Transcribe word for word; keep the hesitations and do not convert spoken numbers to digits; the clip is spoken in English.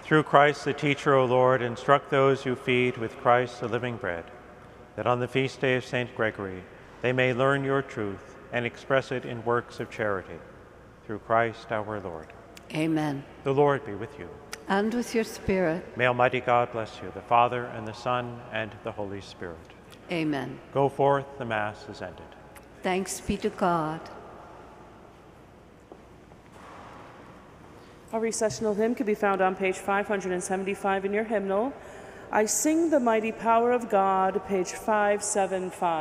Through Christ the teacher, O Lord, instruct those who feed with Christ the living bread, that on the feast day of Saint Gregory they may learn your truth and express it in works of charity. Through Christ our Lord. Amen. The Lord be with you. And with your spirit. May Almighty God bless you, the Father, and the Son, and the Holy Spirit. Amen. Go forth, the Mass is ended. Thanks be to God. Our recessional hymn can be found on page five hundred seventy-five in your hymnal. I Sing the Mighty Power of God, page five seventy-five.